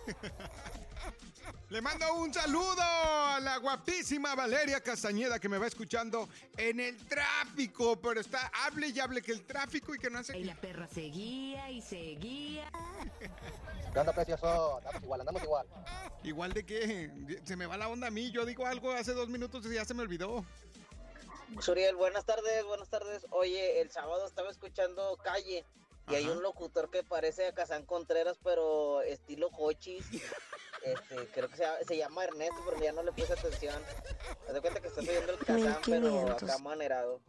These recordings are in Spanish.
Le mando un saludo a la guapísima Valeria Castañeda que me va escuchando en el tráfico, pero está hable y hable que el tráfico y que no hace... Y la perra seguía y seguía. ¿Qué onda, precioso? Andamos igual. ¿Igual de qué? Se me va la onda a mí. Yo digo algo hace 2 minutos y ya se me olvidó. Suriel, buenas tardes. Oye, el sábado estaba escuchando Calle y hay un locutor que parece a Kazán Contreras, pero estilo Cochis. Creo que se llama Ernesto, pero ya no le puse atención. Haz de cuenta que estás oyendo el Kazán, pero acá manerado.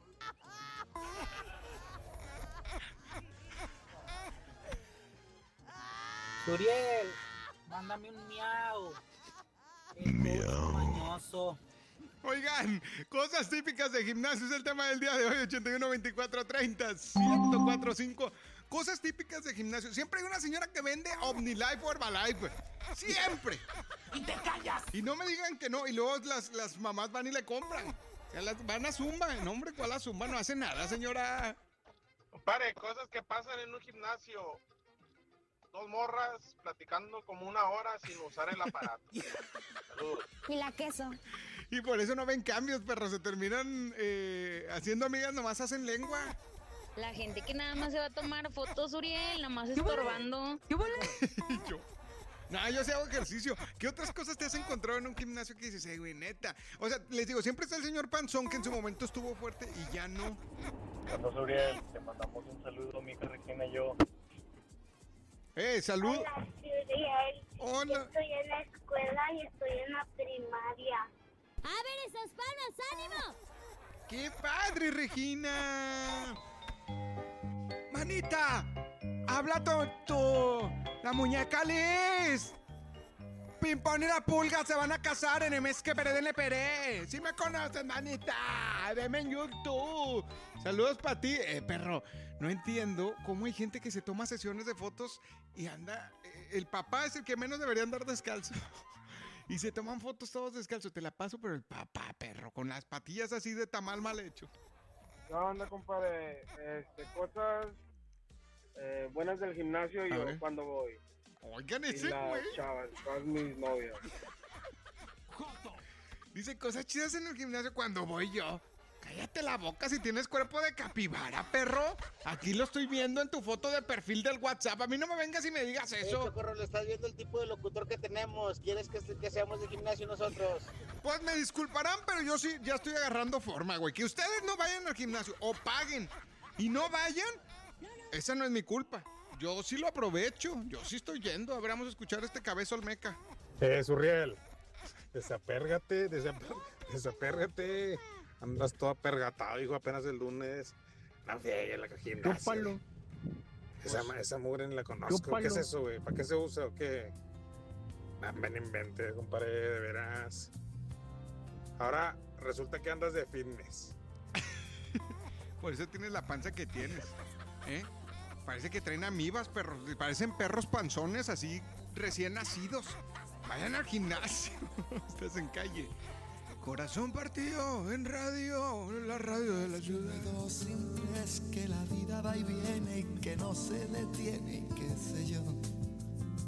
Suriel, mándame un miau. Miau. Mañoso. Oigan, cosas típicas de gimnasio es el tema del día de hoy. 81 24 30 1045. Cosas típicas de gimnasio. Siempre hay una señora que vende OmniLife o Herbalife. Siempre. Y te callas. Y no me digan que no. Y luego las mamás van y le compran. O sea, van a Zumba. No, hombre, ¿cuál a Zumba? No hace nada, señora. Compadre, cosas que pasan en un gimnasio. 2 morras platicando como 1 hora sin usar el aparato. Saludos. Y la queso. Y por eso no ven cambios, perros. Se terminan haciendo amigas, nomás hacen lengua. La gente que nada más se va a tomar fotos, Uriel, nada más estorbando. ¿Qué vale? Yo sí hago ejercicio. ¿Qué otras cosas te has encontrado en un gimnasio que dices, güey, neta? O sea, les digo, siempre está el señor Panzón que en su momento estuvo fuerte y ya no. Carlos Uriel, te mandamos un saludo, mi hija Regina y yo. Salud. Hola, Uriel. Hola. Estoy en la escuela y estoy en la primaria. ¡A ver esas palmas, ánimo! ¡Qué padre, Regina! ¡Manita! ¡Habla tonto! ¡La muñeca Liz! Pimpón y la pulga se van a casar en el mes que Peré Peré. ¿Sí me conoces, manita? Veme en YouTube. Saludos para ti. Perro, no entiendo cómo hay gente que se toma sesiones de fotos y anda... el papá es el que menos debería andar descalzo. Y se toman fotos todos descalzos. Te la paso, pero el papá, perro, con las patillas así de tamal mal hecho. ¿Qué onda, compadre? Cosas buenas del gimnasio yo cuando voy. Oigan y ese, las güey. chavas, todas mis novias. Dice cosas chidas en el gimnasio cuando voy yo. Cállate la boca si tienes cuerpo de capibara, perro. Aquí lo estoy viendo en tu foto de perfil del WhatsApp. A mí no me vengas y me digas eso. Chocorro, le estás viendo el tipo de locutor que tenemos. ¿Quieres que seamos de gimnasio nosotros? Pues me disculparán, pero yo sí ya estoy agarrando forma, güey. Que ustedes no vayan al gimnasio o paguen y no vayan, esa no es mi culpa. Yo sí lo aprovecho. Yo sí estoy yendo. A ver, vamos a escuchar este cabezo olmeca. Suriel, desapérgate. Andas todo apergatado, hijo, apenas el lunes. No friegue la gimnasia. Esa mugre ni la conozco. ¿Qué es eso, güey? ¿Para qué se usa o qué? Ven, invente, compadre, de veras. Ahora resulta que andas de fitness. Por eso tienes la panza que tienes, ¿eh? Parece que traen amibas, perros. Parecen perros panzones así recién nacidos. Vayan al gimnasio. Estás en calle. Corazón partido en radio, la radio de la ciudad. Lo simple es que la vida va y viene y que no se detiene y qué sé yo.